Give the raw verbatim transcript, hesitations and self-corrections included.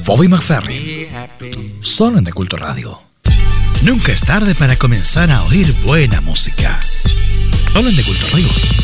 Bobby McFerrin. Solo en De Culto Radio. Nunca es tarde para comenzar a oír buena música. Solo en De Culto Radio.